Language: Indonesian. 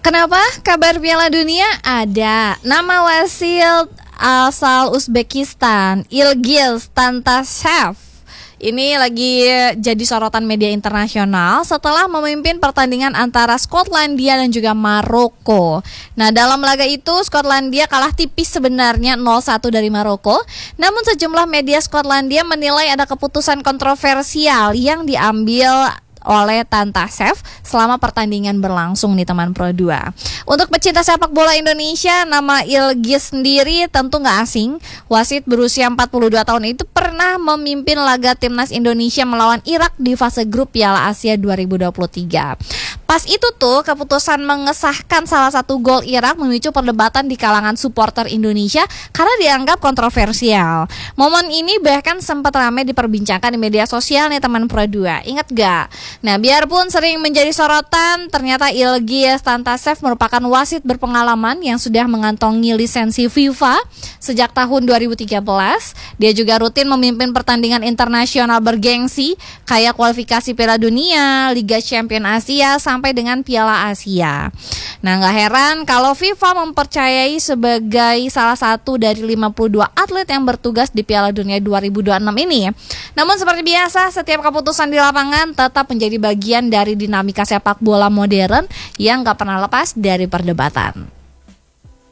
Kenapa kabar Piala Dunia ada? Nama wasit asal Uzbekistan, Ilgiz Tantashev, ini lagi jadi sorotan media internasional setelah memimpin pertandingan antara Skotlandia dan juga Maroko. Nah, dalam laga itu Skotlandia kalah tipis sebenarnya 0-1 dari Maroko. Namun sejumlah media Skotlandia menilai ada keputusan kontroversial yang diambil oleh Tantashev selama pertandingan berlangsung nih teman Pro 2. Untuk pecinta sepak bola Indonesia, nama Ilgiz sendiri tentu nggak asing. Wasit berusia 42 tahun itu pernah memimpin laga timnas Indonesia melawan Irak di fase grup Piala Asia 2023. Pas itu tuh keputusan mengesahkan salah satu gol Irak memicu perdebatan di kalangan supporter Indonesia karena dianggap kontroversial. Momen ini bahkan sempat ramai diperbincangkan di media sosial nih teman Pro 2. Ingat gak? Nah, biarpun sering menjadi sorotan, ternyata Ilgiz Tantashev merupakan wasit berpengalaman yang sudah mengantongi lisensi FIFA sejak tahun 2013. Dia juga rutin memimpin pertandingan internasional bergengsi kayak kualifikasi Piala Dunia, Liga Champions Asia sampai dengan Piala Asia. Nah, gak heran kalau FIFA mempercayai sebagai salah satu dari 52 atlet yang bertugas di Piala Dunia 2026 ini. Namun seperti biasa, setiap keputusan di lapangan tetap menjadi bagian dari dinamika sepak bola modern yang gak pernah lepas dari perdebatan.